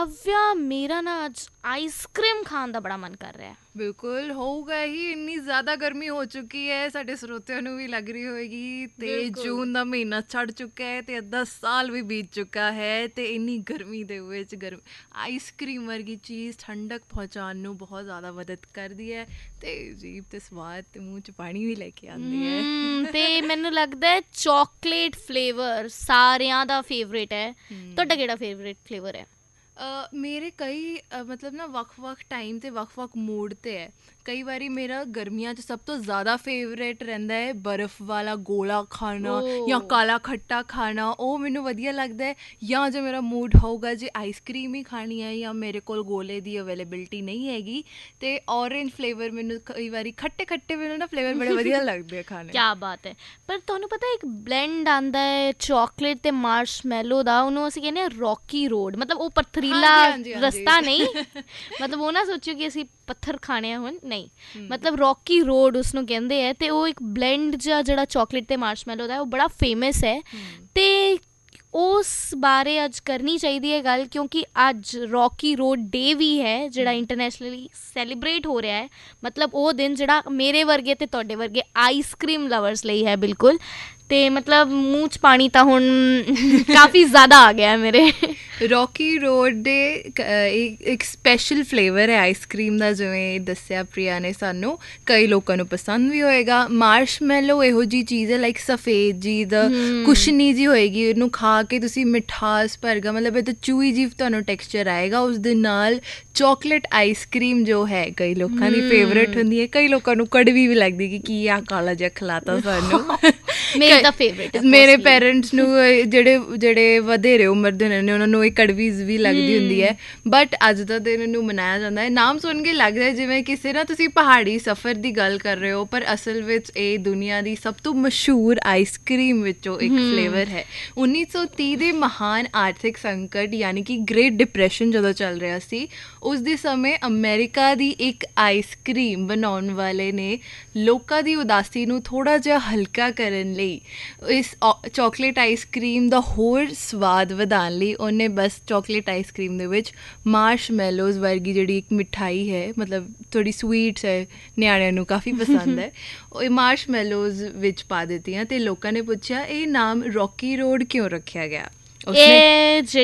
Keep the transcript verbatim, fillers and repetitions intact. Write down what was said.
ਕਾਵਿਆ ਮੇਰਾ ਨਾ ਅੱਜ ਆਈਸਕ੍ਰੀਮ ਖਾਣ ਦਾ ਬੜਾ ਮਨ ਕਰ ਰਿਹਾ। ਬਿਲਕੁਲ ਹੋਊਗਾ ਹੀ, ਇੰਨੀ ਜ਼ਿਆਦਾ ਗਰਮੀ ਹੋ ਚੁੱਕੀ ਹੈ, ਸਾਡੇ ਸਰੋਤਿਆਂ ਨੂੰ ਵੀ ਲੱਗ ਰਹੀ ਹੋਏਗੀ। ਤੇ ਜੂਨ ਦਾ ਮਹੀਨਾ ਚੜ੍ਹ ਚੁੱਕਾ ਹੈ ਤੇ ਅੱਧਾ ਸਾਲ ਵੀ ਬੀਤ ਚੁੱਕਾ ਹੈ ਤੇ ਇੰਨੀ ਗਰਮੀ ਦੇ ਵਿੱਚ ਗਰਮ ਆਈਸਕ੍ਰੀਮ ਵਰਗੀ ਚੀਜ਼ ਠੰਡਕ ਪਹੁੰਚਾਉਣ ਨੂੰ ਬਹੁਤ ਜ਼ਿਆਦਾ ਮਦਦ ਕਰਦੀ ਹੈ ਤੇ ਜੀਭ ਤੇ ਸਵਾਦ ਤੇ ਮੂੰਹ 'ਚ ਪਾਣੀ ਵੀ ਲੈ ਕੇ ਆਉਂਦੀ ਹੈ। ਤੇ ਮੈਨੂੰ ਲੱਗਦਾ ਹੈ ਚਾਕਲੇਟ ਫਲੇਵਰ ਸਾਰਿਆਂ ਦਾ ਫੇਵਰੇਟ ਹੈ। ਤੁਹਾਡਾ ਕਿਹੜਾ ਫੇਵਰੇਟ ਫਲੇਵਰ ਹੈ? ਮੇਰੇ ਕਈ ਮਤਲਬ ਨਾ ਵੱਖ ਵੱਖ ਟਾਈਮ 'ਤੇ ਵੱਖ ਵੱਖ ਮੂਡ 'ਤੇ ਹੈ। ਕਈ ਵਾਰੀ ਮੇਰਾ ਗਰਮੀਆਂ 'ਚ ਸਭ ਤੋਂ ਜ਼ਿਆਦਾ ਫੇਵਰੇਟ ਰਹਿੰਦਾ ਹੈ ਬਰਫ਼ ਵਾਲਾ ਗੋਲਾ ਖਾਣਾ ਜਾਂ ਕਾਲਾ ਖੱਟਾ ਖਾਣਾ, ਉਹ ਮੈਨੂੰ ਵਧੀਆ ਲੱਗਦਾ ਹੈ। ਜਾਂ ਜੇ ਮੇਰਾ ਮੂਡ ਹੋਊਗਾ ਜੇ ਆਈਸਕ੍ਰੀਮ ਹੀ ਖਾਣੀ ਹੈ ਜਾਂ ਮੇਰੇ ਕੋਲ ਗੋਲੇ ਦੀ ਅਵੇਲੇਬਿਲਿਟੀ ਨਹੀਂ ਹੈਗੀ ਤੇ ਔਰੇਂਜ ਫਲੇਵਰ, ਮੈਨੂੰ ਕਈ ਵਾਰੀ ਖੱਟੇ ਖੱਟੇ ਮੈਨੂੰ ਨਾ ਫਲੇਵਰ ਬੜੇ ਵਧੀਆ ਲੱਗਦੇ ਆ ਖਾਣੇ। ਕਿਆ ਬਾਤ ਹੈ। ਪਰ ਤੁਹਾਨੂੰ ਪਤਾ ਇੱਕ ਬਲੈਂਡ ਆਉਂਦਾ ਹੈ ਚਾਕਲੇਟ ਤੇ ਮਾਰਸ਼ਮੈਲੋ ਦਾ, ਉਹਨੂੰ ਅਸੀਂ ਕਹਿੰਦੇ ਹਾਂ ਰੌਕੀ ਰੋਡ। ਮਤਲਬ ਉਹ ਪਥਰੀਲਾ ਰਸਤਾ ਨਹੀਂ, ਮਤਲਬ ਉਹ ਨਾ ਸੋਚਿਓ ਕਿ ਅਸੀਂ ਪੱਥਰ ਖਾਣੇ ਆ ਹੁਣ, ਨਹੀਂ, ਮਤਲਬ ਰੌਕੀ ਰੋਡ ਉਸਨੂੰ ਕਹਿੰਦੇ ਹੈ। ਤੇ ਉਹ ਇੱਕ ਬਲੈਂਡ ਜਿਹਾ ਜਿਹੜਾ ਚਾਕਲੇਟ ਤੇ ਮਾਰਸ਼ਮੈਲੋ ਦਾ ਉਹ ਬੜਾ ਫੇਮਸ ਹੈ ਤੇ ਉਸ ਬਾਰੇ ਅੱਜ ਕਰਨੀ ਚਾਹੀਦੀ ਹੈ ਗੱਲ, ਕਿਉਂਕਿ ਅੱਜ ਰੌਕੀ ਰੋਡ ਡੇ ਵੀ ਹੈ ਜਿਹੜਾ ਇੰਟਰਨੈਸ਼ਨਲੀ ਸੈਲੀਬਰੇਟ ਹੋ ਰਿਹਾ ਹੈ। ਮਤਲਬ ਉਹ ਦਿਨ ਜਿਹੜਾ ਮੇਰੇ ਵਰਗੇ ਤੇ ਤੁਹਾਡੇ ਵਰਗੇ ਆਈਸਕ੍ਰੀਮ ਲਵਰਸ ਲਈ ਹੈ ਬਿਲਕੁਲ। ਤੇ ਮਤਲਬ ਮੂੰਹ 'ਚ ਪਾਣੀ ਤਾਂ ਹੁਣ ਕਾਫੀ ਜ਼ਿਆਦਾ ਆ ਗਿਆ ਮੇਰੇ। ਰੌਕੀ ਰੋਡ ਦੇ ਇੱਕ ਸਪੈਸ਼ਲ ਫਲੇਵਰ ਹੈ ਆਈਸਕ੍ਰੀਮ ਦਾ, ਜਿਵੇਂ ਦੱਸਿਆ ਪ੍ਰਿਆ ਨੇ ਸਾਨੂੰ, ਕਈ ਲੋਕਾਂ ਨੂੰ ਪਸੰਦ ਵੀ ਹੋਏਗਾ। ਮਾਰਸ਼ਮੈਲੋ ਇਹੋ ਜਿਹੀ ਚੀਜ਼ ਹੈ ਲਾਈਕ ਸਫੇਦ ਜੀ ਦਾ ਕੁਸ਼ਨੀ ਜੀ ਹੋਏਗੀ, ਇਹਨੂੰ ਖਾ ਕੇ ਤੁਸੀਂ ਮਿਠਾਸ ਭਰਗਾ, ਮਤਲਬ ਇਹ ਤਾਂ ਚੂਈ ਜੀ ਤੁਹਾਨੂੰ ਟੈਕਸਚਰ ਆਏਗਾ। ਉਸ ਦੇ ਨਾਲ ਚਾਕਲੇਟ ਆਈਸਕ੍ਰੀਮ ਜੋ ਹੈ ਕਈ ਲੋਕਾਂ ਦੀ ਫੇਵਰੇਟ ਹੁੰਦੀ ਹੈ, ਕਈ ਲੋਕਾਂ ਨੂੰ ਕੜਵੀ ਵੀ ਲੱਗਦੀ ਕਿ ਕੀ ਆ ਕਾਲਾ ਜਿਹਾ ਖਿਲਾਤਾ ਸਾਨੂੰ। ਮੇਰੇ ਪੇਰੈਂਟਸ ਨੂੰ ਜਿਹੜੇ ਜਿਹੜੇ ਵਧੇਰੇ ਉਮਰ ਦੇ ਨੇ ਉਹਨਾਂ ਨੂੰ ਇਹ ਕੜਵੀਜ਼ ਵੀ ਲੱਗਦੀ ਹੁੰਦੀ ਹੈ, ਬਟ ਅੱਜ ਦਾ ਦਿਨ ਇਹਨੂੰ ਮਨਾਇਆ ਜਾਂਦਾ ਹੈ। ਨਾਮ ਸੁਣ ਕੇ ਲੱਗ ਰਿਹਾ ਜਿਵੇਂ ਕਿਸੇ ਨਾ ਤੁਸੀਂ ਪਹਾੜੀ ਸਫ਼ਰ ਦੀ ਗੱਲ ਕਰ ਰਹੇ ਹੋ, ਪਰ ਅਸਲ ਵਿੱਚ ਇਹ ਦੁਨੀਆ ਦੀ ਸਭ ਤੋਂ ਮਸ਼ਹੂਰ ਆਈਸਕ੍ਰੀਮ ਵਿੱਚੋਂ ਇੱਕ ਫਲੇਵਰ ਹੈ। ਉੱਨੀ ਸੌ ਤੀਹ ਦੇ ਮਹਾਨ ਆਰਥਿਕ ਸੰਕਟ ਯਾਨੀ ਕਿ ਗ੍ਰੇਟ ਡਿਪਰੈਸ਼ਨ ਜਦੋਂ ਚੱਲ ਰਿਹਾ ਸੀ, ਉਸ ਦੇ ਸਮੇਂ ਅਮਰੀਕਾ ਦੀ ਇੱਕ ਆਈਸਕ੍ਰੀਮ ਬਣਾਉਣ ਵਾਲੇ ਨੇ ਲੋਕਾਂ ਦੀ ਉਦਾਸੀ ਨੂੰ ਥੋੜ੍ਹਾ ਜਿਹਾ ਹਲਕਾ ਕਰਨ ਲਈ ਇਸ ਚਾਕਲੇਟ ਆਈਸਕ੍ਰੀਮ ਦਾ ਹੋਰ ਸਵਾਦ ਵਧਾਉਣ ਲਈ ਉਹਨੇ ਬਸ ਚਾਕਲੇਟ ਆਈਸਕ੍ਰੀਮ ਦੇ ਵਿੱਚ ਮਾਰਸ਼ਮੈਲੋਜ਼ ਵਰਗੀ ਜਿਹੜੀ ਇੱਕ ਮਿਠਾਈ ਹੈ, ਮਤਲਬ ਥੋੜ੍ਹੀ ਸਵੀਟਸ ਹੈ, ਨਿਆਣਿਆਂ ਨੂੰ ਕਾਫੀ ਪਸੰਦ ਹੈ, ਉਹ ਇਹ ਮਾਰਸ਼ਮੈਲੋਜ਼ ਵਿੱਚ ਪਾ ਦਿੱਤੀਆਂ। ਅਤੇ ਲੋਕਾਂ ਨੇ ਪੁੱਛਿਆ ਇਹ ਨਾਮ ਰੌਕੀ ਰੋਡ ਕਿਉਂ ਰੱਖਿਆ ਗਿਆ? ਉਸਨੇ